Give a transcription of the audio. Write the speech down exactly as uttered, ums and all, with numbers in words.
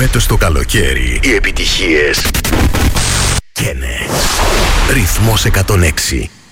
Φέτος το καλοκαίρι οι επιτυχίες καίνε. Ρυθμός εκατόν έξι.